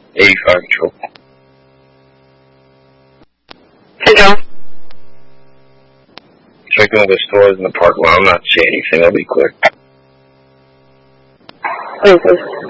85 control. Hey, John. Checking all the stores in the parking lot. I'm not seeing anything. I'll be quick. Okay.